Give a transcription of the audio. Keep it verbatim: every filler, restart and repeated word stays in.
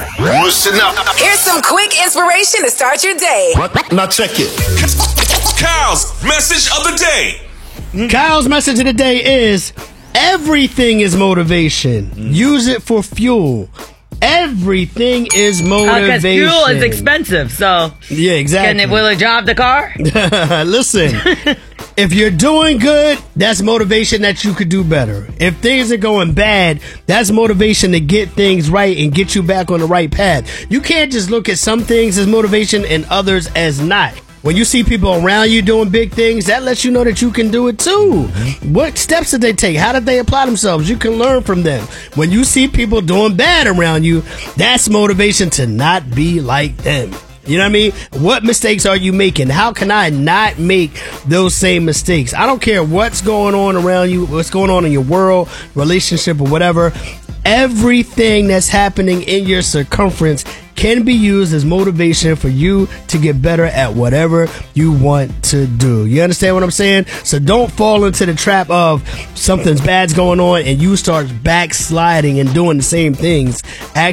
Listen up. Here's some quick inspiration to start your day. Now check it. Kyle's message of the day. Kyle's message of the day is everything is motivation. Use it for fuel. Everything is motivation. Because fuel is expensive, so yeah, exactly. Can it will it drive the car? Listen, if you're doing good, that's motivation that you could do better. If things are going bad, that's motivation to get things right and get you back on the right path. You can't just look at some things as motivation and others as not. When you see people around you doing big things, that lets you know that you can do it too. What steps did they take? How did they apply themselves? You can learn from them. When you see people doing bad around you, that's motivation to not be like them. You know what I mean? What mistakes are you making? How can I not make those same mistakes? I don't care what's going on around you, what's going on in your world, relationship, or whatever. Everything that's happening in your circumference can be used as motivation for you to get better at whatever you want to do. You understand what I'm saying? So don't fall into the trap of something's bad's going on and you start backsliding and doing the same things.